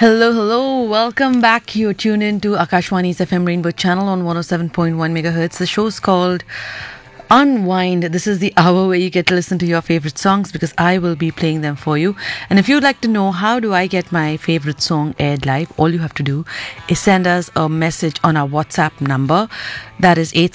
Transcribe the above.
Hello, hello. Welcome back. You're tuned in to Akashwani's FM Rainbow channel on 107.1 megahertz. The show's called Unwind. This is the hour where you get to listen to your favorite songs because I will be playing them for you. And if you'd like to know how do I get my favorite song aired live, all you have to do is send us a message on our WhatsApp number. That is